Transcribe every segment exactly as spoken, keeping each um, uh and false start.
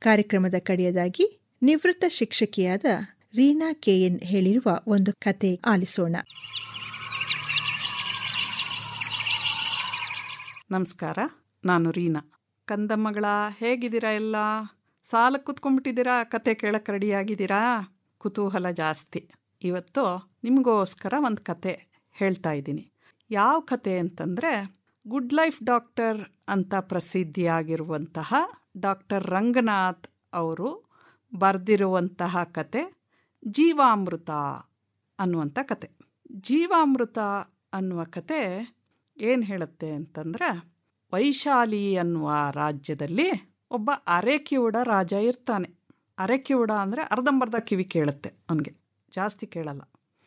ಕಾರ್ಯಕ್ರಮದ ಕಡೆಯದಾಗಿ ನಿವೃತ್ತ ಶಿಕ್ಷಕಿಯಾದ ರೀನಾ ಕೆಎನ್ ಹೇಳಿರುವ ಒಂದು ಕತೆ ಆಲಿಸೋಣ. ನಮಸ್ಕಾರ, ನಾನು ರೀನಾ. ಕಂದಮ್ಮಗಳ ಹೇಗಿದ್ದೀರಾ? ಎಲ್ಲ ಸಾಲ ಕೂತ್ಕೊಂಡ್ಬಿಟ್ಟಿದ್ದೀರಾ? ಕತೆ ಕೇಳಕ್ಕೆ ರೆಡಿಯಾಗಿದ್ದೀರಾ? ಕುತೂಹಲ ಜಾಸ್ತಿ. ಇವತ್ತು ನಿಮಗೋಸ್ಕರ ಒಂದು ಕತೆ ಹೇಳ್ತಾ ಇದ್ದೀನಿ. ಯಾವ ಕತೆ ಅಂತಂದರೆ, ಗುಡ್ ಲೈಫ್ ಡಾಕ್ಟರ್ ಅಂತ ಪ್ರಸಿದ್ಧಿಯಾಗಿರುವಂತಹ ಡಾಕ್ಟರ್ ರಂಗನಾಥ್ ಅವರು ಬರೆದಿರುವಂತಹ ಕತೆ ಜೀವಾಮೃತ ಅನ್ನುವಂಥ ಕತೆ. ಜೀವಾಮೃತ ಅನ್ನುವ ಕತೆ ಏನು ಹೇಳುತ್ತೆ ಅಂತಂದರೆ, ವೈಶಾಲಿ ಅನ್ನುವ ರಾಜ್ಯದಲ್ಲಿ ಒಬ್ಬ ಅರೆಕಿವುಡ ರಾಜ ಇರ್ತಾನೆ. ಅರೆಕಿವುಡ ಅಂದರೆ ಅರ್ಧಂಬರ್ಧ ಕಿವಿ ಕೇಳುತ್ತೆ, ಅವನಿಗೆ ಜಾಸ್ತಿ ಕೇಳಲ್ಲ.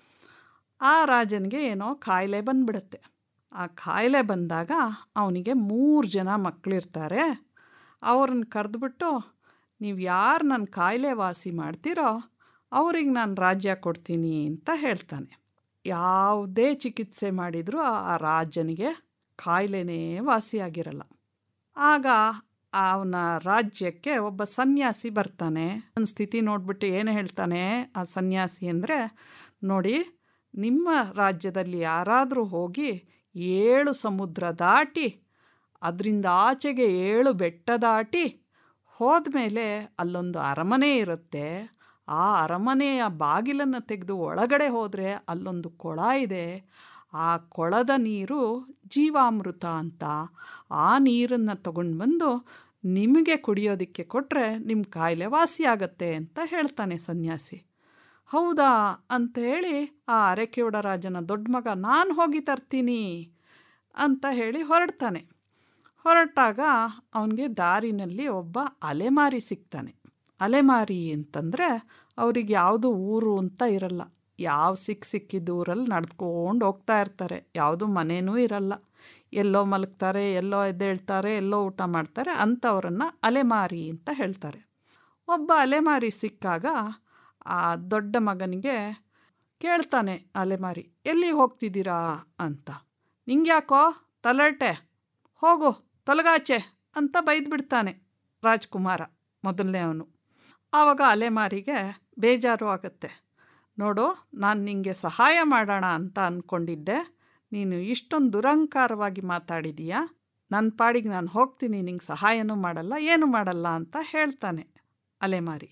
ಆ ರಾಜನಿಗೆ ಏನೋ ಕಾಯಿಲೆ ಬಂದುಬಿಡುತ್ತೆ. ಆ ಕಾಯಿಲೆ ಬಂದಾಗ ಅವನಿಗೆ ಮೂರು ಜನ ಮಕ್ಕಳಿರ್ತಾರೆ. ಅವ್ರನ್ನ ಕರೆದುಬಿಟ್ಟು, ನೀವು ಯಾರು ನನ್ನ ಕಾಯಿಲೆ ವಾಸಿ ಮಾಡ್ತೀರೋ ಅವ್ರಿಗೆ ನಾನು ರಾಜ್ಯ ಕೊಡ್ತೀನಿ ಅಂತ ಹೇಳ್ತಾನೆ. ಯಾವುದೇ ಚಿಕಿತ್ಸೆ ಮಾಡಿದರೂ ಆ ರಾಜನಿಗೆ ಕಾಯಿಲೆನೇ ವಾಸಿಯಾಗಿರಲ್ಲ. ಆಗ ಅವನ ರಾಜ್ಯಕ್ಕೆ ಒಬ್ಬ ಸನ್ಯಾಸಿ ಬರ್ತಾನೆ. ನನ್ನ ಸ್ಥಿತಿ ನೋಡ್ಬಿಟ್ಟು ಏನು ಹೇಳ್ತಾನೆ ಆ ಸನ್ಯಾಸಿ ಅಂದರೆ, ನೋಡಿ, ನಿಮ್ಮ ರಾಜ್ಯದಲ್ಲಿ ಯಾರಾದರೂ ಹೋಗಿ ಏಳು ಸಮುದ್ರ ದಾಟಿ ಅದರಿಂದ ಆಚೆಗೆ ಏಳು ಬೆಟ್ಟ ದಾಟಿ ಹೋದ್ಮೇಲೆ ಅಲ್ಲೊಂದು ಅರಮನೆ ಇರುತ್ತೆ. ಆ ಅರಮನೆಯ ಬಾಗಿಲನ್ನು ತೆಗೆದು ಒಳಗಡೆ ಹೋದರೆ ಅಲ್ಲೊಂದು ಕೊಳ ಇದೆ. ಆ ಕೊಳದ ನೀರು ಜೀವಾಮೃತ ಅಂತ. ಆ ನೀರನ್ನು ತಗೊಂಡು ಬಂದು ನಿಮಗೆ ಕುಡಿಯೋದಕ್ಕೆ ಕೊಟ್ಟರೆ ನಿಮ್ಮ ಕಾಯಿಲೆ ವಾಸಿಯಾಗತ್ತೆ ಅಂತ ಹೇಳ್ತಾನೆ ಸನ್ಯಾಸಿ. ಹೌದಾ ಅಂತ ಹೇಳಿ ಆ ಅರೆಕಿವುಡ ರಾಜನ ದೊಡ್ಡ ಮಗ, ನಾನು ಹೋಗಿ ತರ್ತೀನಿ ಅಂತ ಹೇಳಿ ಹೊರಡ್ತಾನೆ. ಹೊರಟಾಗ ಅವನಿಗೆ ದಾರಿನಲ್ಲಿ ಒಬ್ಬ ಅಲೆಮಾರಿ ಸಿಗ್ತಾನೆ. ಅಲೆಮಾರಿ ಅಂತಂದರೆ ಅವ್ರಿಗೆ ಯಾವುದು ಊರು ಅಂತ ಇರಲ್ಲ. ಯಾವ ಸಿಕ್ಕ ಸಿಕ್ಕಿದ ಊರಲ್ಲಿ ನಡ್ಕೊಂಡು ಹೋಗ್ತಾ ಇರ್ತಾರೆ. ಯಾವುದು ಮನೇನೂ ಇರಲ್ಲ. ಎಲ್ಲೋ ಮಲಗ್ತಾರೆ, ಎಲ್ಲೋ ಎದ್ದೇಳ್ತಾರೆ, ಎಲ್ಲೋ ಊಟ ಮಾಡ್ತಾರೆ. ಅಂಥವ್ರನ್ನು ಅಲೆಮಾರಿ ಅಂತ ಹೇಳ್ತಾರೆ. ಒಬ್ಬ ಅಲೆಮಾರಿ ಸಿಕ್ಕಾಗ ಆ ದೊಡ್ಡ ಮಗನಿಗೆ ಕೇಳ್ತಾನೆ ಅಲೆಮಾರಿ, ಎಲ್ಲಿ ಹೋಗ್ತಿದ್ದೀರಾ ಅಂತ. ನಿಂಗ್ಯಾಕೋ ತಲಟೆ, ಹೋಗು ತೊಲಗಾಚೆ ಅಂತ ಬೈದ್ಬಿಡ್ತಾನೆ ರಾಜ್ಕುಮಾರ ಮೊದಲನೇ ಅವನು. ಆವಾಗ ಅಲೆಮಾರಿಗೆ ಬೇಜಾರು ಆಗುತ್ತೆ. ನೋಡು, ನಾನು ನಿಂಗೆ ಸಹಾಯ ಮಾಡೋಣ ಅಂತ ಅಂದ್ಕೊಂಡಿದ್ದೆ, ನೀನು ಇಷ್ಟೊಂದು ದುರಹಂಕಾರವಾಗಿ ಮಾತಾಡಿದೀಯಾ. ನನ್ನ ಪಾಡಿಗೆ ನಾನು ಹೋಗ್ತೀನಿ, ನಿಂಗೆ ಸಹಾಯನೂ ಮಾಡಲ್ಲ, ಏನೂ ಮಾಡಲ್ಲ ಅಂತ ಹೇಳ್ತಾನೆ ಅಲೆಮಾರಿ.